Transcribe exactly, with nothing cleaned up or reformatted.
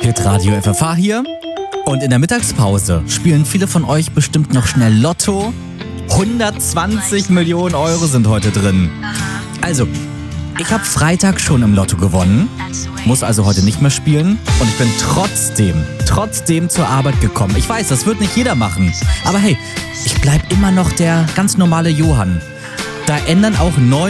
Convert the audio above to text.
Hitradio F F H hier. Und in der Mittagspause spielen viele von euch bestimmt noch schnell Lotto. hundertzwanzig Millionen Euro sind heute drin. Also, ich habe Freitag schon im Lotto gewonnen, muss also heute nicht mehr spielen. Und ich bin trotzdem, trotzdem zur Arbeit gekommen. Ich weiß, das wird nicht jeder machen. Aber hey, ich bleib immer noch der ganz normale Johann. Da ändern auch neun